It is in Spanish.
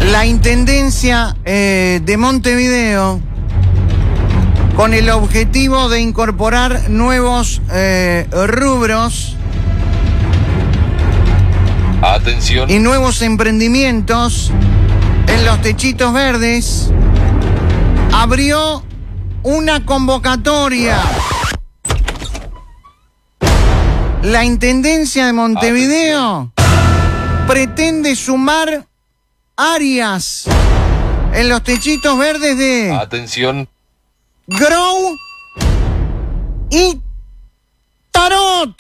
La Intendencia de Montevideo, con el objetivo de incorporar nuevos rubros Atención. y nuevos emprendimientos en los techitos verdes, abrió una convocatoria. La Intendencia de Montevideo pretende sumar áreas en los techitos verdes de Atención. Grow y Tarot.